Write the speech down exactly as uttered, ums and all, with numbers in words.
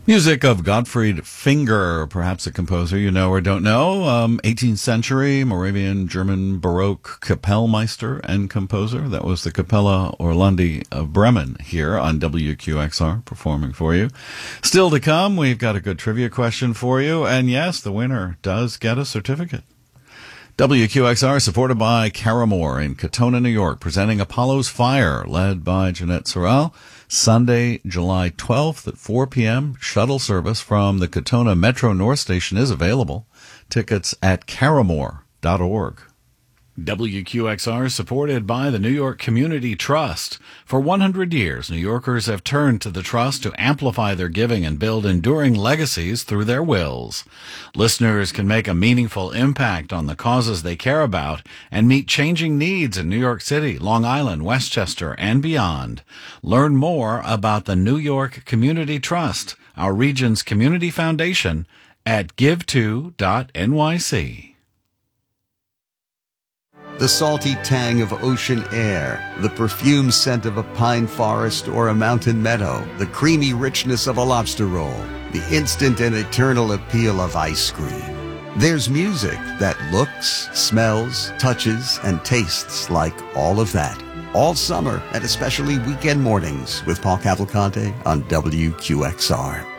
Music of Gottfried Finger, perhaps a composer you know or don't know. Um, eighteenth century Moravian German Baroque Kapellmeister and composer. That was the Capella Orlandi of Bremen here on W Q X R performing for you. Still to come, we've got a good trivia question for you. And yes, the winner does get a certificate. W Q X R supported by Caramore in Katona, New York, presenting Apollo's Fire, led by Jeanette Sorrell. Sunday, July twelfth at four p.m. Shuttle service from the Katona Metro North Station is available. Tickets at caramore dot org. W Q X R is supported by the New York Community Trust. For one hundred years, New Yorkers have turned to the Trust to amplify their giving and build enduring legacies through their wills. Listeners can make a meaningful impact on the causes they care about and meet changing needs in New York City, Long Island, Westchester, and beyond. Learn more about the New York Community Trust, our region's community foundation, at give to dot N Y C. The salty tang of ocean air, the perfume scent of a pine forest or a mountain meadow, the creamy richness of a lobster roll, the instant and eternal appeal of ice cream. There's music that looks, smells, touches, and tastes like all of that. All summer and especially weekend mornings with Paul Cavalcante on W Q X R.